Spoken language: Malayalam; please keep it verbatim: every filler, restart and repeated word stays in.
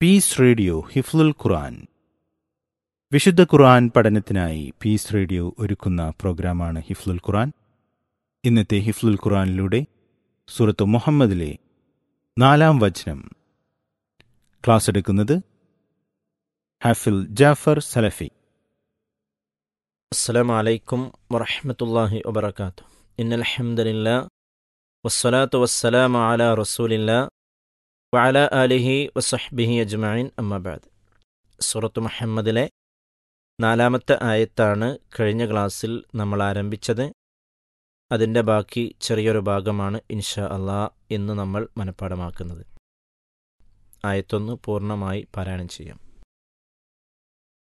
പീസ് റേഡിയോ ഹിഫ്ലുൽ ഖുർആൻ. വിശുദ്ധ ഖുർആൻ പഠനത്തിനായി പീസ് റേഡിയോ ഒരുക്കുന്ന പ്രോഗ്രാമാണ് ഹിഫ്ലുൽ ഖുർആൻ. ഇന്നത്തെ ഹിഫ്ലുൽ ഖുർആനിലൂടെ സൂറത്ത് മുഹമ്മദിലെ നാലാം വചനം ക്ലാസ് എടുക്കുന്നത് ഹാഫിൽ ജാഫർ സലഫി. അസ്സലാമു അലൈക്കും വറഹ്മത്തുള്ളാഹി വബറകാതുഹു. ഇന്നൽ ഹംദലില്ലാഹ് വസ്സലാത്തു വസ്സലാമു അലാ റസൂലില്ലാഹ് വഅലാ ആലിഹി വസഹ്ബിഹി അജ്മഈൻ. അമ്മാ ബഅദ്. സൂറത്ത് മുഹമ്മദിലെ നാലാമത്തെ ആയത്താണ് കഴിഞ്ഞ ക്ലാസ്സിൽ നമ്മൾ ആരംഭിച്ചത്. അതിൻ്റെ ബാക്കി ചെറിയൊരു ഭാഗമാണ് ഇൻഷാ അല്ലാഹ് ഇന്ന് നമ്മൾ മനഃപ്പാഠമാക്കുന്നത്. ആയത്തൊന്ന് പൂർണ്ണമായി പാരായണം ചെയ്യാം.